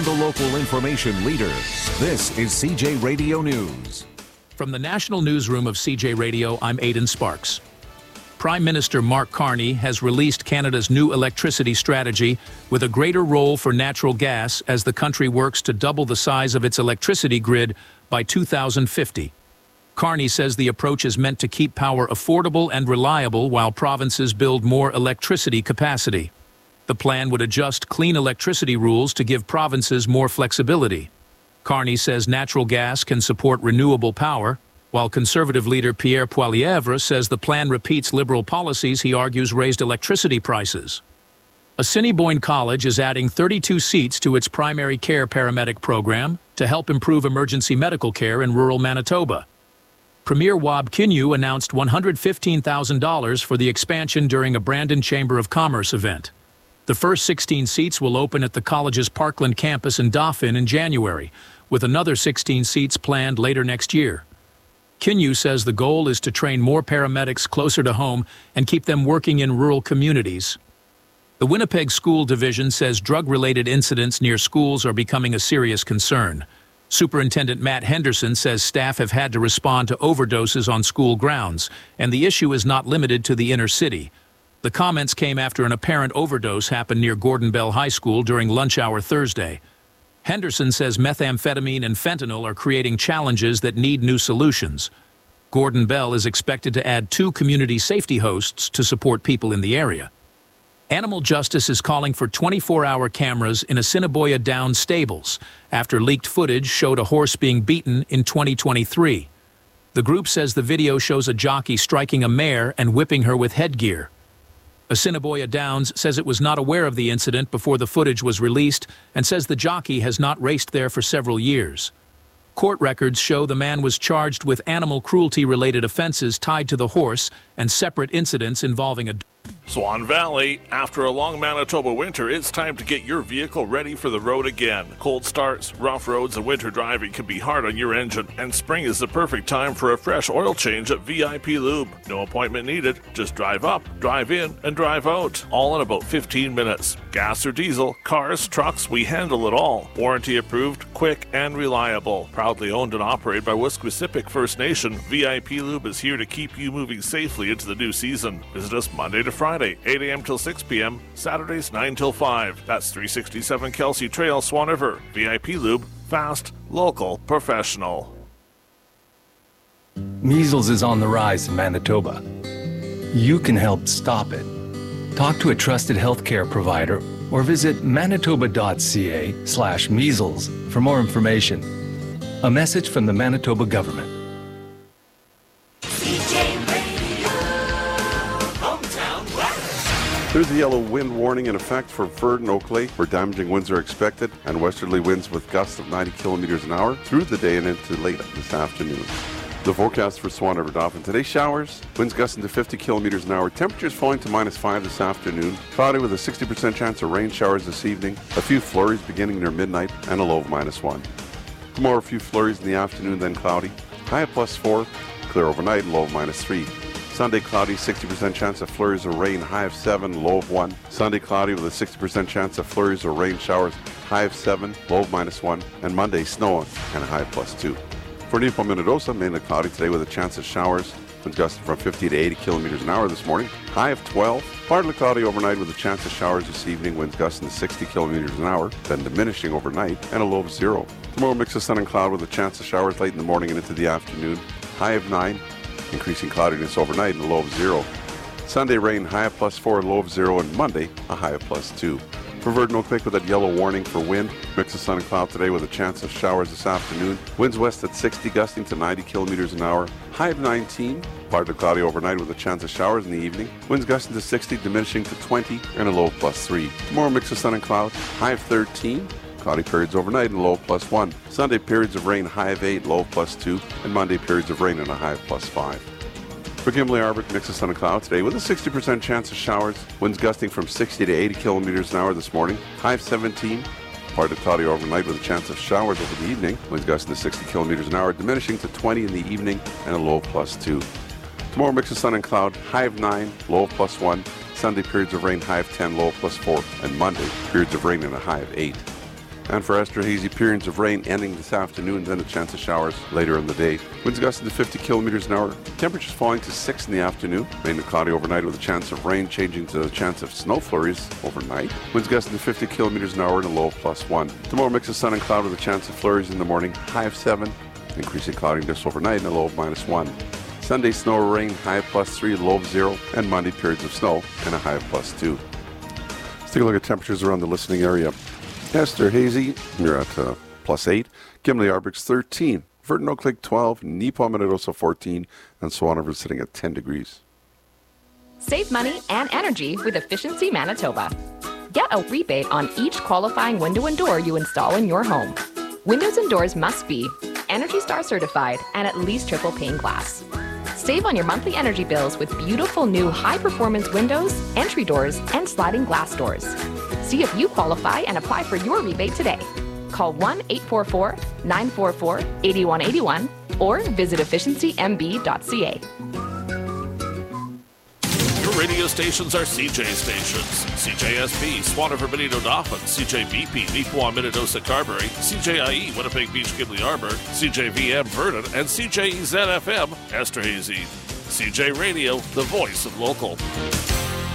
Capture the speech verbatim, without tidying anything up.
the local information leader. This is C J Radio News. From the National Newsroom of C J Radio, I'm Aidan Sparks. Prime Minister Mark Carney has released Canada's new electricity strategy with a greater role for natural gas as the country works to double the size of its electricity grid by two thousand fifty. Carney says the approach is meant to keep power affordable and reliable while provinces build more electricity capacity. The plan would adjust clean electricity rules to give provinces more flexibility. Carney says natural gas can support renewable power, while Conservative leader Pierre Poilievre says the plan repeats Liberal policies he argues raised electricity prices. Assiniboine College is adding thirty-two seats to its primary care paramedic program to help improve emergency medical care in rural Manitoba. Premier Wab Kinew announced one hundred fifteen thousand dollars for the expansion during a Brandon Chamber of Commerce event. The first sixteen seats will open at the college's Parkland campus in Dauphin in January, with another sixteen seats planned later next year. Kinew says the goal is to train more paramedics closer to home and keep them working in rural communities. The Winnipeg School Division says drug-related incidents near schools are becoming a serious concern. Superintendent Matt Henderson says staff have had to respond to overdoses on school grounds, and the issue is not limited to the inner city. The comments came after an apparent overdose happened near Gordon Bell High School during lunch hour Thursday. Henderson says methamphetamine and fentanyl are creating challenges that need new solutions. Gordon Bell is expected to add two community safety hosts to support people in the area. Animal Justice is calling for twenty-four hour cameras in Assiniboia Downs stables after leaked footage showed a horse being beaten in twenty twenty-three. The group says the video shows a jockey striking a mare and whipping her with headgear. Assiniboia Downs says it was not aware of the incident before the footage was released and says the jockey has not raced there for several years. Court records show the man was charged with animal cruelty-related offenses tied to the horse and separate incidents involving a Swan Valley, after a long Manitoba winter, it's time to get your vehicle ready for the road again. Cold starts, rough roads, and winter driving can be hard on your engine, and spring is the perfect time for a fresh oil change at V I P Lube. No appointment needed. Just drive up, drive in, and drive out, all in about fifteen minutes. Gas or diesel, cars, trucks, we handle it all. Warranty approved, quick, and reliable. Proudly owned and operated by Wesquisipic First Nation, V I P Lube is here to keep you moving safely into the new season. Visit us Monday to Friday, eight a.m. till six p.m., Saturdays nine till five. That's three sixty-seven Kelsey Trail, Swan River. V I P Lube, fast, local, professional. Measles is on the rise in Manitoba. You can help stop it. Talk to a trusted healthcare provider or visit manitoba.ca slash measles for more information. A message from the Manitoba government. There's a yellow wind warning in effect for Verdun, Oakley, where damaging winds are expected, and westerly winds with gusts of ninety kilometers an hour through the day and into late this afternoon. The forecast for Swan River Dauphin today: showers, winds gusting to fifty kilometers an hour, temperatures falling to minus five this afternoon, cloudy with a sixty percent chance of rain showers this evening, a few flurries beginning near midnight, and a low of minus one. Tomorrow, a few flurries in the afternoon, then cloudy, high of plus four, clear overnight, and low of minus three. Sunday cloudy, sixty percent chance of flurries or rain, high of seven, low of one. Sunday cloudy with a sixty percent chance of flurries or rain showers, high of seven, low of minus one. And Monday, snow and a high of plus two. For Nepo Minnedosa, mainly cloudy today with a chance of showers. Winds gusting from fifty to eighty kilometers an hour this morning, high of twelve. Partly cloudy overnight with a chance of showers this evening. Winds gusting to sixty kilometers an hour, then diminishing overnight, and a low of zero. Tomorrow, mix of sun and cloud with a chance of showers late in the morning and into the afternoon, high of nine. Increasing cloudiness overnight and a low of zero. Sunday rain, high of plus four, low of zero, and Monday a high of plus two. For Verdun, Oakley with that yellow warning for wind, mix of sun and cloud today with a chance of showers this afternoon. Winds west at sixty, gusting to ninety kilometers an hour. High of nineteen. Partly cloudy overnight with a chance of showers in the evening. Winds gusting to sixty, diminishing to twenty, and a low of plus three. Tomorrow, mix of sun and cloud, high of thirteen. Cloudy periods overnight and low of plus one. Sunday periods of rain, high of eight, low of plus two, and Monday periods of rain and a high of plus five. For Gimli Arbor, mix of sun and cloud today with a sixty percent chance of showers. Winds gusting from sixty to eighty kilometers an hour this morning. High of seventeen. Partly cloudy overnight with a chance of showers over the evening. Winds gusting to sixty kilometers an hour, diminishing to twenty in the evening and a low of plus two. Tomorrow, mix of sun and cloud, high of nine, low of plus one. Sunday periods of rain, high of ten, low of plus four. And Monday, periods of rain and a high of eight. And for Esther, hazy periods of rain ending this afternoon, then a chance of showers later in the day. Winds gusting to fifty kilometers an hour. Temperatures falling to six in the afternoon. Mainly cloudy overnight with a chance of rain, changing to a chance of snow flurries overnight. Winds gusting to fifty kilometers an hour and a low of plus one. Tomorrow, mix of sun and cloud with a chance of flurries in the morning. High of seven. Increasing cloudiness overnight and a low of minus one. Sunday, snow or rain, high of plus three, low of zero. And Monday, periods of snow and a high of plus two. Let's take a look at temperatures around the listening area. Esther, hazy, you're at uh, plus eight. Gimli, Arbrix, thirteen. Verdon, Oak Lake, twelve. Neepaw, Minnedosa, fourteen. And Swan River sitting at ten degrees. Save money and energy with Efficiency Manitoba. Get a rebate on each qualifying window and door you install in your home. Windows and doors must be Energy Star certified and at least triple pane glass. Save on your monthly energy bills with beautiful new high-performance windows, entry doors, and sliding glass doors. See if you qualify and apply for your rebate today. Call one eight four four, nine four four, eight one eight one or visit efficiency m b dot c a. Your radio stations are C J stations. C J S B, Swan River, Benito, Dauphin. C J B P, Neepawa, Minnedosa, Carberry. C J I E, Winnipeg Beach, Gimli, Arbor. C J V M, Verdon. And C J E Z F M, Esterhazy. C J Radio, the voice of local.